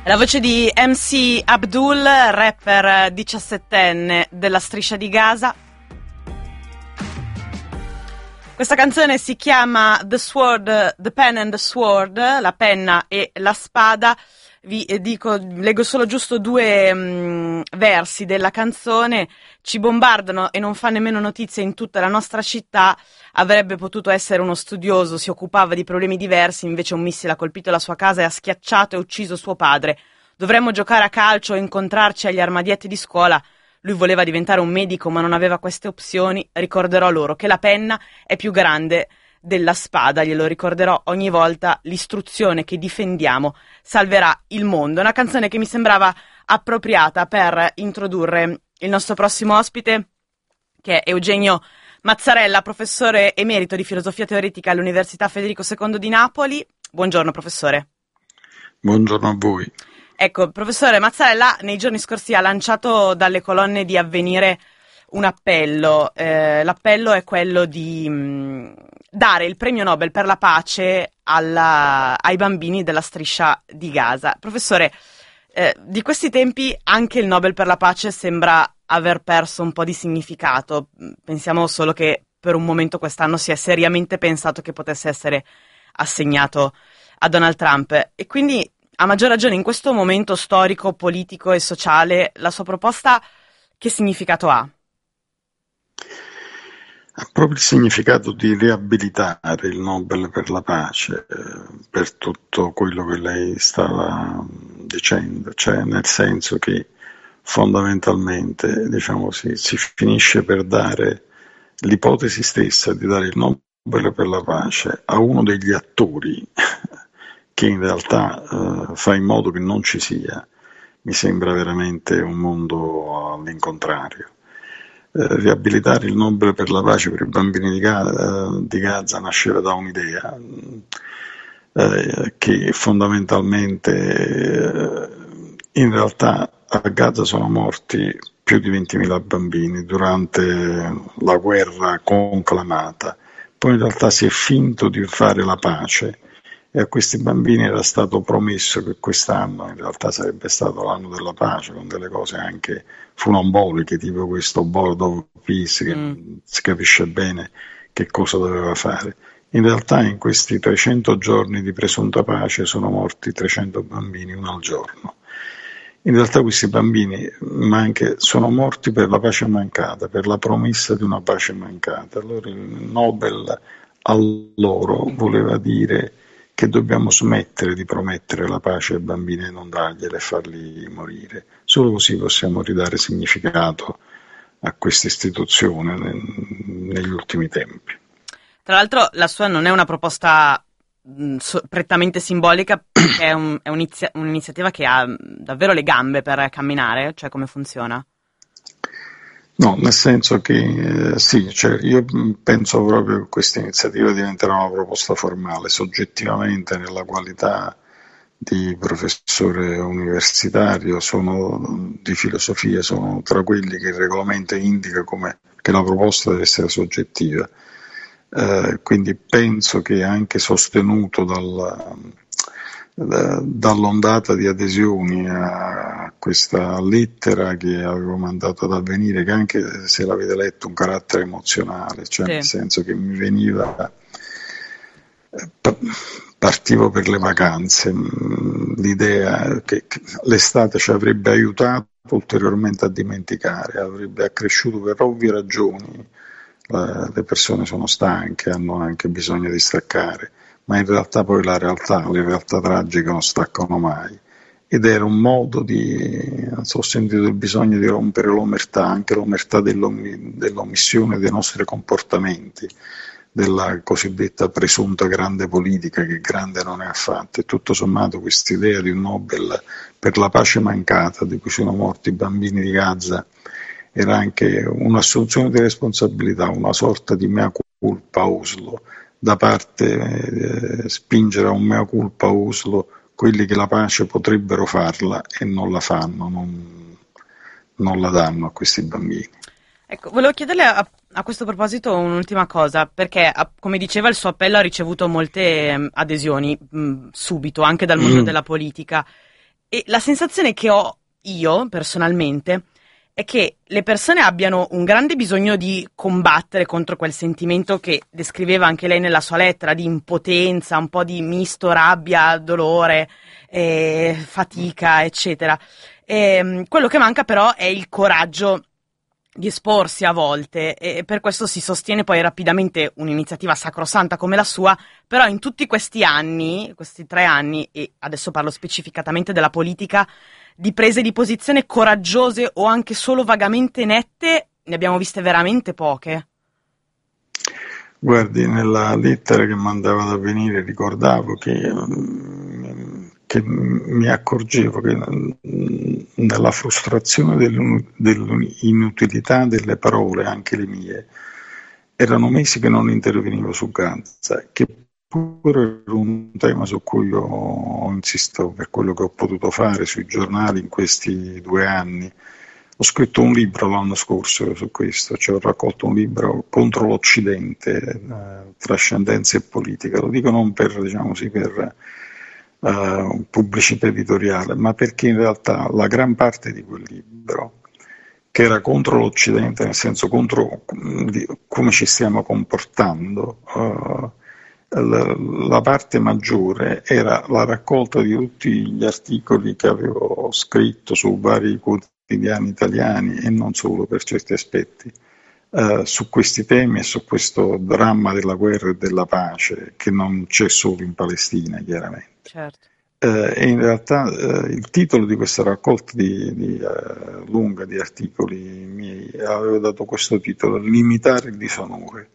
La voce di MC Abdul, rapper 17enne della Striscia di Gaza. Questa canzone si chiama The Sword, The Pen and the Sword, la penna e la spada. Vi dico, leggo solo giusto due versi della canzone. Ci bombardano e non fa nemmeno notizie in tutta la nostra città. Avrebbe potuto essere uno studioso, si occupava di problemi diversi, invece un missile ha colpito la sua casa e ha schiacciato e ucciso suo padre. Dovremmo giocare a calcio e incontrarci agli armadietti di scuola. Lui voleva diventare un medico ma non aveva queste opzioni. Ricorderò loro che la penna è più grande della spada, glielo ricorderò ogni volta. L'istruzione che difendiamo salverà il mondo. Una canzone che mi sembrava appropriata per introdurre il nostro prossimo ospite, che è Eugenio Mazzarella, professore emerito di filosofia teoretica all'Università Federico II di Napoli. Buongiorno professore. Buongiorno a voi. Ecco, professore Mazzarella nei giorni scorsi ha lanciato dalle colonne di Avvenire un appello. L'appello è quello di dare il premio Nobel per la pace ai bambini della Striscia di Gaza. Professore, di questi tempi anche il Nobel per la pace sembra aver perso un po' di significato. Pensiamo solo che per un momento quest'anno si è seriamente pensato che potesse essere assegnato a Donald Trump, e quindi a maggior ragione in questo momento storico, politico e sociale la sua proposta che significato ha? Ha proprio il significato di riabilitare il Nobel per la pace, per tutto quello che lei stava dicendo, cioè nel senso che fondamentalmente, diciamo, si finisce per dare l'ipotesi stessa di dare il Nobel per la pace a uno degli attori che in realtà fa in modo che non ci sia. Mi sembra veramente un mondo all'incontrario. Riabilitare il Nobel per la pace per i bambini di Gaza nasceva da un'idea che fondamentalmente in realtà a Gaza sono morti più di 20.000 bambini durante la guerra conclamata. Poi in realtà si è finto di fare la pace e a questi bambini era stato promesso che quest'anno in realtà sarebbe stato l'anno della pace, con delle cose anche funamboliche, tipo questo Board of Peace, che non si capisce bene che cosa doveva fare. In realtà in questi 300 giorni di presunta pace sono morti 300 bambini, uno al giorno. In realtà questi bambini sono morti per la pace mancata, per la promessa di una pace mancata. Allora il Nobel a loro voleva dire che dobbiamo smettere di promettere la pace ai bambini e non dargliela e farli morire. Solo così possiamo ridare significato a questa istituzione negli ultimi tempi. Tra l'altro la sua non è una proposta prettamente simbolica, perché è un'iniziativa che ha davvero le gambe per camminare, cioè come funziona? No, nel senso che sì, cioè io penso proprio che questa iniziativa diventerà una proposta formale. Soggettivamente, nella qualità di professore universitario di filosofia, sono tra quelli che il regolamento indica che la proposta deve essere soggettiva. Quindi penso che anche sostenuto dall'ondata di adesioni a questa lettera che avevo mandato ad Avvenire, che anche se l'avete letto un carattere emozionale, cioè nel senso che mi veniva, partivo per le vacanze, l'idea che l'estate ci avrebbe aiutato ulteriormente a dimenticare, avrebbe accresciuto per ovvie ragioni. Le persone sono stanche, hanno anche bisogno di staccare, ma in realtà poi le realtà tragiche non staccano mai, ed era un modo ho sentito il bisogno di rompere l'omertà, anche l'omertà dell'omissione dei nostri comportamenti, della cosiddetta presunta grande politica che grande non è affatto. E tutto sommato questa idea di un Nobel per la pace mancata, di cui sono morti i bambini di Gaza, era anche un'assunzione di responsabilità, una sorta di mea culpa a Oslo, da parte spingere a un mea culpa a Oslo quelli che la pace potrebbero farla e non la fanno, non la danno a questi bambini. Ecco, volevo chiederle a questo proposito un'ultima cosa, perché come diceva il suo appello ha ricevuto molte adesioni subito, anche dal mondo della politica. E la sensazione che ho io, personalmente, è che le persone abbiano un grande bisogno di combattere contro quel sentimento che descriveva anche lei nella sua lettera, di impotenza, un po' di misto rabbia, dolore, fatica, eccetera. Quello che manca però è il coraggio di esporsi a volte, e per questo si sostiene poi rapidamente un'iniziativa sacrosanta come la sua, però in tutti questi anni, questi 3 anni, e adesso parlo specificatamente della politica, di prese di posizione coraggiose o anche solo vagamente nette, ne abbiamo viste veramente poche. Guardi, nella lettera che mandava ad avvenire ricordavo che mi accorgevo che nella frustrazione dell'inutilità delle parole, anche le mie, erano mesi che non intervenivo su Gaza, che pure era un tema su cui ho insistito per quello che ho potuto fare sui giornali in questi 2 anni. Ho scritto un libro l'anno scorso su questo, cioè ho raccolto un libro contro l'Occidente, trascendenza e politica. Lo dico non per, diciamo così, per pubblicità editoriale, ma perché in realtà la gran parte di quel libro, che era contro l'Occidente, nel senso contro come ci stiamo comportando, la parte maggiore era la raccolta di tutti gli articoli che avevo scritto su vari quotidiani italiani e non solo per certi aspetti, su questi temi e su questo dramma della guerra e della pace che non c'è solo in Palestina, chiaramente. Certo. E in realtà il titolo di questa raccolta lunga di articoli miei avevo dato questo titolo: Limitare il disonore.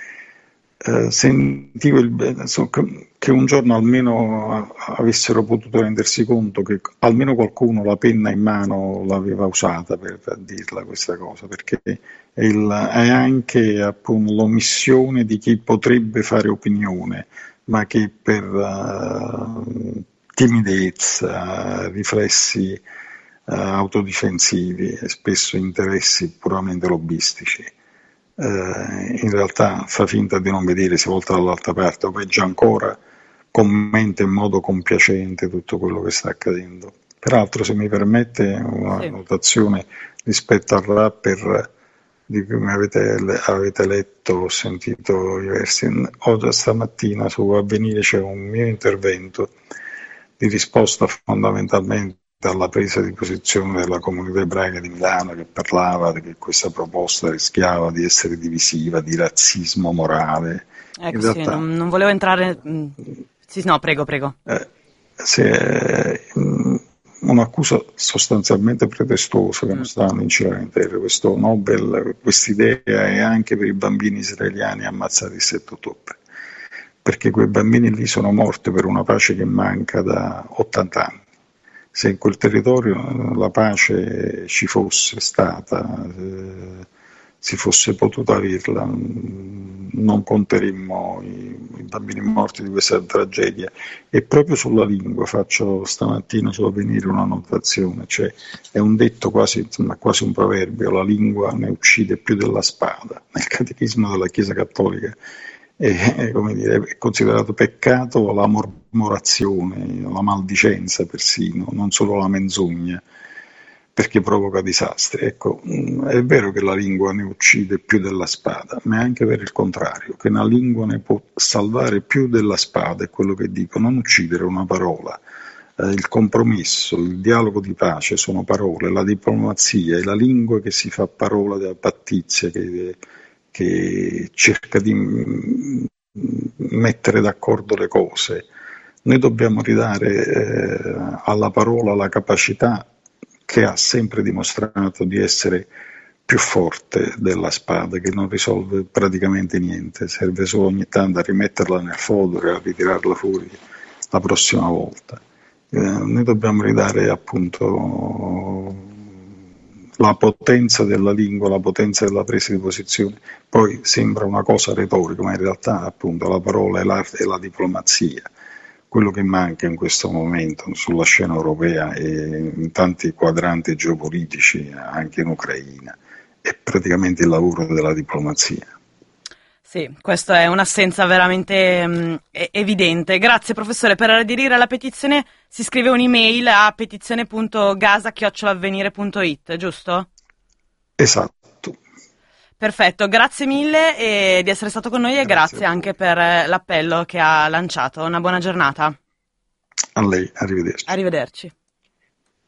Sentivo che un giorno almeno avessero potuto rendersi conto che almeno qualcuno la penna in mano l'aveva usata per dirla questa cosa, perché è anche appunto l'omissione di chi potrebbe fare opinione, ma che per timidezza, riflessi autodifensivi e spesso interessi puramente lobbistici, in realtà fa finta di non vedere, si volta dall'altra parte o peggio ancora commenta in modo compiacente tutto quello che sta accadendo. Peraltro, se mi permette una notazione rispetto al rapper di cui mi avete letto, ho sentito i versi, oggi stamattina su Avvenire c'è un mio intervento di risposta fondamentalmente alla presa di posizione della comunità ebraica di Milano, che parlava che questa proposta rischiava di essere divisiva, di razzismo morale. Ecco, in realtà, non volevo entrare... Sì, no, prego. Un'accusa sostanzialmente pretestuosa che non stanno in cielo in terra. Questo Nobel, quest'idea è anche per i bambini israeliani ammazzati il 7 ottobre, perché quei bambini lì sono morti per una pace che manca da 80 anni. Se in quel territorio la pace ci fosse stata, si fosse potuta averla, non conteremmo i bambini morti di questa tragedia. E proprio sulla lingua faccio stamattina su Avvenire una notazione, cioè è un detto quasi un proverbio: la lingua ne uccide più della spada. Nel catechismo della Chiesa Cattolica è considerato peccato la mormorazione, la maldicenza persino, non solo la menzogna, perché provoca disastri. Ecco, è vero che la lingua ne uccide più della spada, ma è anche vero il contrario, che una lingua ne può salvare più della spada. È quello che dico: non uccidere una parola. Il compromesso, il dialogo di pace sono parole, la diplomazia è la lingua che si fa parola della pattizia, che cerca di mettere d'accordo le cose. Noi dobbiamo ridare alla parola la capacità che ha sempre dimostrato di essere più forte della spada, che non risolve praticamente niente, serve solo ogni tanto a rimetterla nel fodero e a ritirarla fuori la prossima volta. Noi dobbiamo ridare appunto la potenza della lingua, la potenza della presa di posizione. Poi sembra una cosa retorica, ma in realtà appunto la parola è l'arte e la diplomazia. Quello che manca in questo momento sulla scena europea e in tanti quadranti geopolitici, anche in Ucraina, è praticamente il lavoro della diplomazia. Sì, questa è un'assenza veramente evidente. Grazie professore. Per aderire alla petizione si scrive un'email a petizione.gasa@avvenire.it, giusto? Esatto. Perfetto, grazie mille di essere stato con noi e Grazie grazie a anche voi. per l'appello che ha lanciato. Una buona giornata. A lei, arrivederci. Arrivederci.